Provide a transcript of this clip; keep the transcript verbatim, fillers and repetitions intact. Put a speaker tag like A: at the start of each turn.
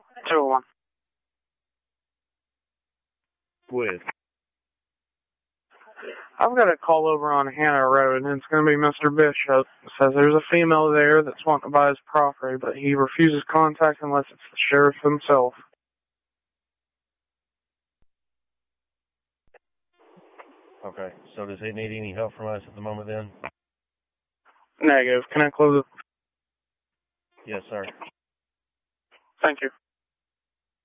A: two oh one.
B: With?
A: I've got a call over on Hannah Road, and it's going to be Mister Bishop. It says there's a female there that's wanting to buy his property, but he refuses contact unless it's the sheriff himself.
B: Okay, so does he need any help from us at the moment then?
A: Negative. Can I close it?
B: Yes, sir.
A: Thank you.